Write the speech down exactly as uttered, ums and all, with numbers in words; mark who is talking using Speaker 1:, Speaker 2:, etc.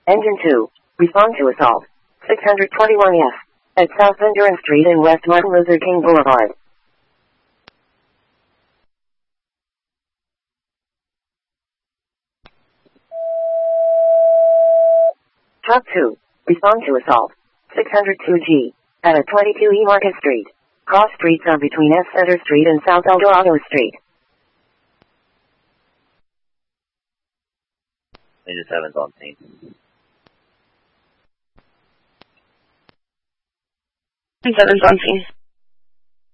Speaker 1: Engine two. Respond to assault. six twenty-one F. At South Ventura Street and West Martin Luther King Boulevard. Truck two. Respond to assault. six oh two G. At a twenty-two E Market Street. Cross streets are between F Center Street and South El Dorado Street.
Speaker 2: Engine seven's on scene.
Speaker 3: Engine seven's on scene.